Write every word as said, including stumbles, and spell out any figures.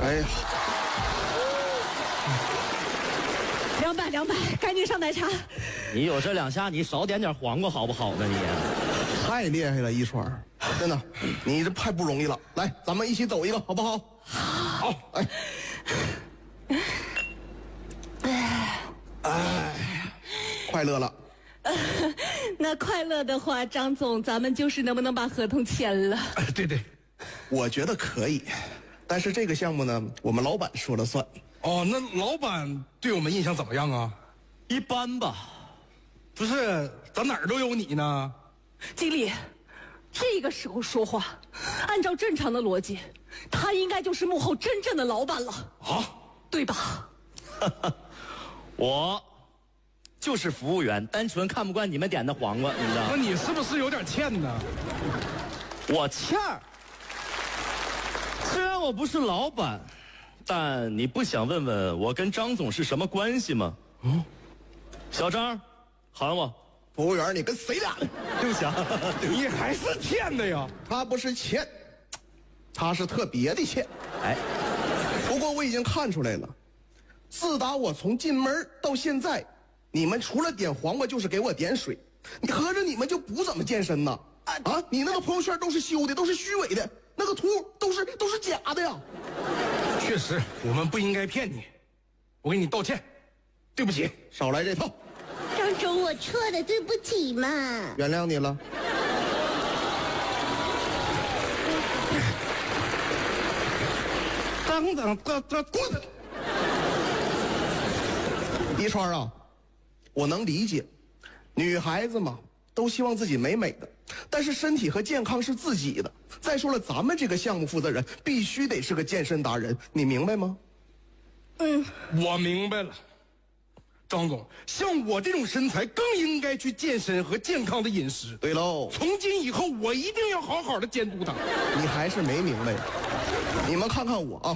哎呀， 两百两百，赶紧上奶茶。 你有这两下，你少点点黄瓜好不好呢？你太厉害了，一川，真的，你这太不容易了。来，咱们一起走一个，好不好？好，哎，哎，快乐了。 呃、那快乐的话，张总，咱们就是能不能把合同签了？ 哎，对对，我觉得可以，但是这个项目呢，我们老板说了算。 哦，那老板对我们印象怎么样啊？ 一般吧。 不是，咱哪儿都有你呢。 经理，这个时候说话，按照正常的逻辑，他应该就是幕后真正的老板了啊，对吧？ 我就是服务员，单纯看不惯你们点的黄瓜，你知道吗？ 那你是不是有点欠呢？ 我欠儿。虽然我不是老板，但你不想问问我跟张总是什么关系吗？嗯，小张，喊我。 服务员，你跟谁俩呢？ 对不起啊， 你还是欠的呀。 他不是欠，他是特别的欠。 哎， 不过我已经看出来了，自打我从进门到现在，你们除了点黄瓜就是给我点水。你合着你们就不怎么健身呢？啊，你那个朋友圈都是修的，都是虚伪的，那个图都是都是假的呀。 确实，我们不应该骗你，我给你道歉，对不起， 少来这套。 张总，我错了，对不起嘛。 原谅你了。 当当当当，滚！ 一川啊，我能理解，女孩子嘛，都希望自己美美的，但是身体和健康是自己的。再说了，咱们这个项目负责人必须得是个健身达人，你明白吗？ 嗯， 我明白了。张总，像我这种身材更应该去健身和健康的饮食。 对喽， 从今以后我一定要好好的监督他。 你还是没明白。你们看看我啊。